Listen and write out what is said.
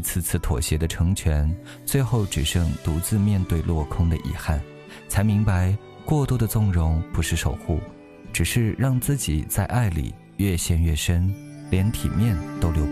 次次妥协的成全，最后只剩独自面对落空的遗憾，才明白过多的纵容不是守护，只是让自己在爱里越陷越深，连体面都留不